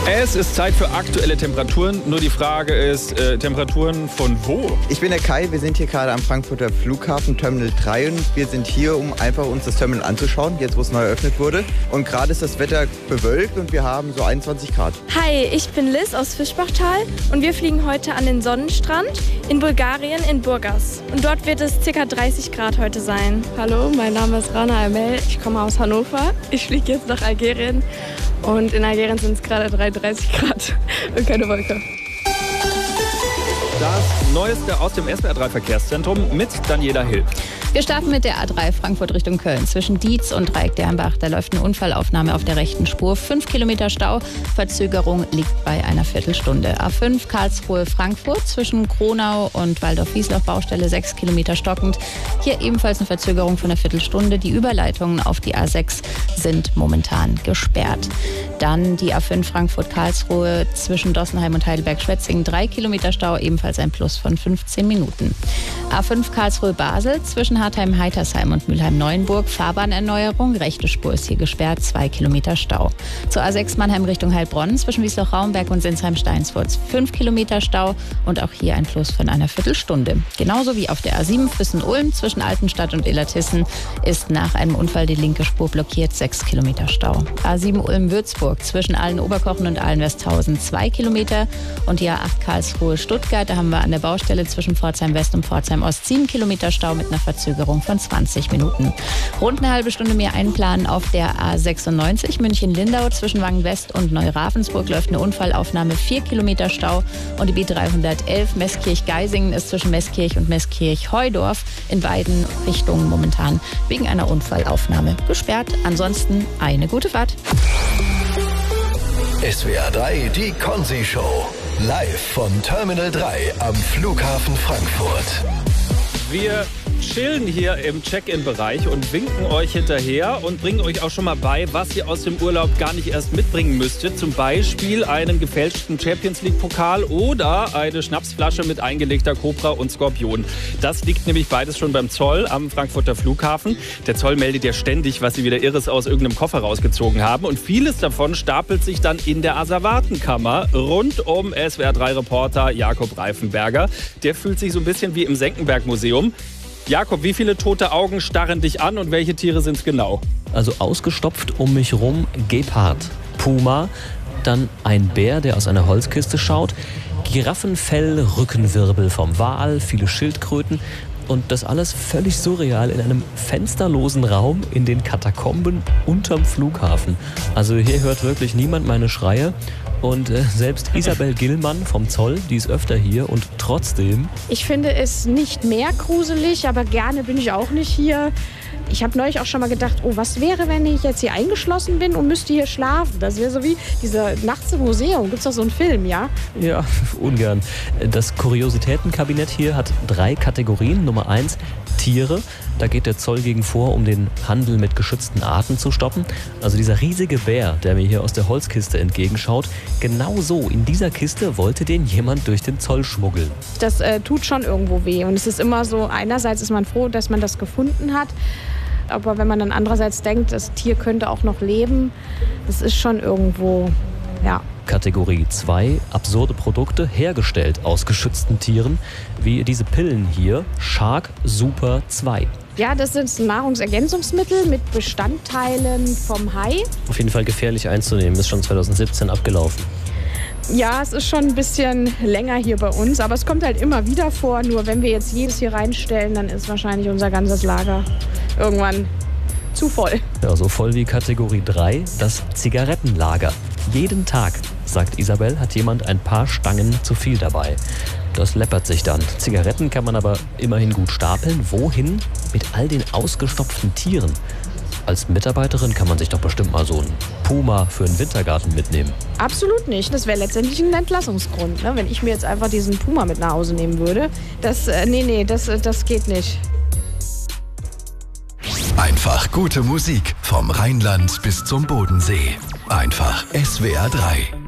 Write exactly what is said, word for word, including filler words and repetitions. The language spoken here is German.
Es ist Zeit für aktuelle Temperaturen. Nur die Frage ist, äh, Temperaturen von wo? Ich bin der Kai, wir sind hier gerade am Frankfurter Flughafen, Terminal drei. Und wir sind hier, um einfach uns das Terminal anzuschauen, jetzt wo es neu eröffnet wurde. Und gerade ist das Wetter bewölkt und wir haben so einundzwanzig Grad. Hi, ich bin Liz aus Fischbachtal und wir fliegen heute an den Sonnenstrand in Bulgarien in Burgas. Und dort wird es ca. dreißig Grad heute sein. Hallo, mein Name ist Rana Amel, ich komme aus Hannover. Ich fliege jetzt nach Algerien und in Algerien sind es gerade dreiunddreißig Grad und keine Wolke. Das Neueste aus dem S W R drei Verkehrszentrum mit Daniela Hill. Wir starten mit der A drei Frankfurt Richtung Köln. Zwischen Dietz und Dreieck-Dernbach, da läuft eine Unfallaufnahme auf der rechten Spur. Fünf Kilometer Stau, Verzögerung liegt bei einer Viertelstunde. A fünf Karlsruhe-Frankfurt zwischen Kronau und Waldorf-Wiesloch-Baustelle, sechs Kilometer stockend. Hier ebenfalls eine Verzögerung von einer Viertelstunde. Die Überleitungen auf die A sechs sind momentan gesperrt. Dann die A fünf Frankfurt-Karlsruhe zwischen Dossenheim und Heidelberg-Schwetzingen, drei Kilometer Stau, ebenfalls ein Plus von fünfzehn Minuten. A fünf Karlsruhe-Basel zwischen Hartheim-Heitersheim und Mülheim-Neuenburg, Fahrbahnerneuerung, rechte Spur ist hier gesperrt, zwei Kilometer Stau. Zur A sechs Mannheim Richtung Heilbronn zwischen Wiesloch-Raumberg und Sinsheim-Steinsfurt, fünf Kilometer Stau und auch hier ein Plus von einer Viertelstunde. Genauso wie auf der A sieben Füssen-Ulm zwischen Altenstadt und Illertissen ist nach einem Unfall die linke Spur blockiert, sechs Kilometer Stau. A sieben Ulm-Würzburg zwischen Aalen-Oberkochen und Aalen-Westhausen, zwei Kilometer und die A acht Karlsruhe-Stuttgart, da haben wir an der Baustelle zwischen Pforzheim-West und Pforzheim-Ost sieben Kilometer Stau mit einer Verzögerung von zwanzig Minuten. Rund eine halbe Stunde mehr einplanen auf der A sechsundneunzig München-Lindau zwischen Wangen-West und Neu-Ravensburg läuft eine Unfallaufnahme, vier Kilometer Stau und die B dreihundertelf Meßkirch-Geisingen ist zwischen Meßkirch und Meßkirch-Heudorf in beiden Richtungen momentan wegen einer Unfallaufnahme gesperrt. Ansonsten eine gute Fahrt. S W R drei, die Konzi-Show. Live von Terminal drei am Flughafen Frankfurt. Wir chillen hier im Check-in-Bereich und winken euch hinterher und bringen euch auch schon mal bei, was ihr aus dem Urlaub gar nicht erst mitbringen müsstet. Zum Beispiel einen gefälschten Champions-League-Pokal oder eine Schnapsflasche mit eingelegter Kobra und Skorpion. Das liegt nämlich beides schon beim Zoll am Frankfurter Flughafen. Der Zoll meldet ja ständig, was sie wieder Irres aus irgendeinem Koffer rausgezogen haben. Und vieles davon stapelt sich dann in der Asservatenkammer rund um S W R drei Reporter Jakob Reifenberger. Der fühlt sich so ein bisschen wie im Senckenberg-Museum. Jakob, wie viele tote Augen starren dich an und welche Tiere sind es genau? Also ausgestopft um mich rum Gepard, Puma, dann ein Bär, der aus einer Holzkiste schaut, Giraffenfell, Rückenwirbel vom Wal, viele Schildkröten und das alles völlig surreal in einem fensterlosen Raum in den Katakomben unterm Flughafen. Also hier hört wirklich niemand meine Schreie. Und äh, selbst Isabel Gillmann vom Zoll, die ist öfter hier und trotzdem... Ich finde es nicht mehr gruselig, aber gerne bin ich auch nicht hier. Ich habe neulich auch schon mal gedacht, oh, was wäre, wenn ich jetzt hier eingeschlossen bin und müsste hier schlafen? Das wäre so wie dieser Nachts im Museum. Gibt es doch so einen Film, ja? Ja, ungern. Das Kuriositätenkabinett hier hat drei Kategorien. Nummer eins, Tiere. Da geht der Zoll gegen vor, um den Handel mit geschützten Arten zu stoppen. Also dieser riesige Bär, der mir hier aus der Holzkiste entgegenschaut, genau so in dieser Kiste wollte den jemand durch den Zoll schmuggeln. Das äh, tut schon irgendwo weh. Und es ist immer so, einerseits ist man froh, dass man das gefunden hat. Aber wenn man dann andererseits denkt, das Tier könnte auch noch leben, das ist schon irgendwo, ja. Kategorie zwei, absurde Produkte hergestellt aus geschützten Tieren, wie diese Pillen hier, Shark Super zwei. Ja, das sind Nahrungsergänzungsmittel mit Bestandteilen vom Hai. Auf jeden Fall gefährlich einzunehmen, ist schon zweitausendsiebzehn abgelaufen. Ja, es ist schon ein bisschen länger hier bei uns, aber es kommt halt immer wieder vor. Nur wenn wir jetzt jedes hier reinstellen, dann ist wahrscheinlich unser ganzes Lager irgendwann zu voll. Ja, so voll wie Kategorie drei, das Zigarettenlager. Jeden Tag, sagt Isabel, hat jemand ein paar Stangen zu viel dabei. Das läppert sich dann. Zigaretten kann man aber immerhin gut stapeln. Wohin mit all den ausgestopften Tieren? Als Mitarbeiterin kann man sich doch bestimmt mal so einen Puma für einen Wintergarten mitnehmen. Absolut nicht. Das wäre letztendlich ein Entlassungsgrund, ne? Wenn ich mir jetzt einfach diesen Puma mit nach Hause nehmen würde. Das, äh, nee, nee, das, das geht nicht. Einfach gute Musik vom Rheinland bis zum Bodensee. Einfach S W R drei.